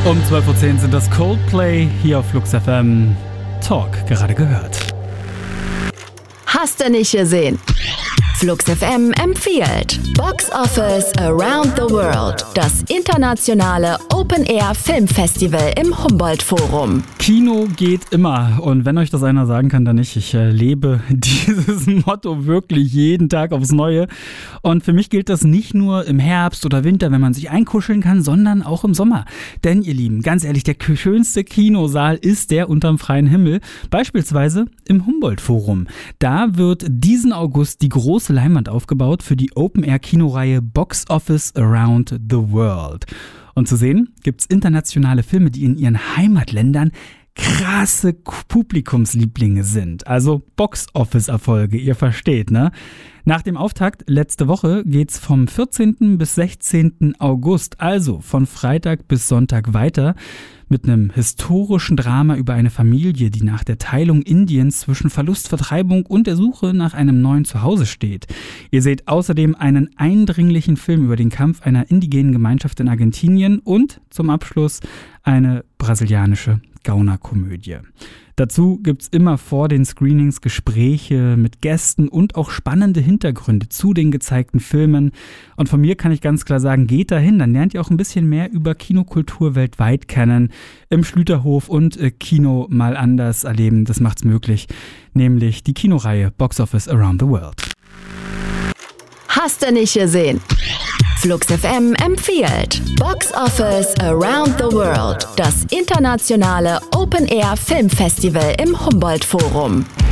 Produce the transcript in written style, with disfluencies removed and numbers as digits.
Um 12.10 Uhr sind das Coldplay hier auf Flux FM. Talk gerade gehört. Hast du nicht gesehen? Flux FM empfiehlt Box Office Around the World, das internationale Open-Air-Filmfestival im Humboldt-Forum. Kino geht immer, und wenn euch das einer sagen kann, dann nicht. Ich lebe dieses Motto wirklich jeden Tag aufs Neue, und für mich gilt das nicht nur im Herbst oder Winter, wenn man sich einkuscheln kann, sondern auch im Sommer. Denn ihr Lieben, ganz ehrlich, der schönste Kinosaal ist der unterm freien Himmel, beispielsweise im Humboldt-Forum. Da wird diesen August die große Leinwand aufgebaut für die Open-Air-Kinoreihe Box Office Around the World. Und zu sehen gibt's internationale Filme, die in ihren Heimatländern krasse Publikumslieblinge sind. Also Box-Office-Erfolge, ihr versteht, ne? Nach dem Auftakt letzte Woche geht's vom 14. bis 16. August, also von Freitag bis Sonntag weiter, mit einem historischen Drama über eine Familie, die nach der Teilung Indiens zwischen Verlust, Vertreibung und der Suche nach einem neuen Zuhause steht. Ihr seht außerdem einen eindringlichen Film über den Kampf einer indigenen Gemeinschaft in Argentinien und zum Abschluss eine brasilianische Gaunerkomödie. Dazu gibt's immer vor den Screenings Gespräche mit Gästen und auch spannende Hintergründe zu den gezeigten Filmen. Und von mir kann ich ganz klar sagen, geht dahin, dann lernt ihr auch ein bisschen mehr über Kinokultur weltweit kennen, im Schlüterhof und Kino mal anders erleben. Das macht's möglich, nämlich die Kinoreihe Box Office Around the World. Hast du nicht gesehen? Flux FM empfiehlt Box Office Around the World, das internationale Open-Air-Filmfestival im Humboldt-Forum.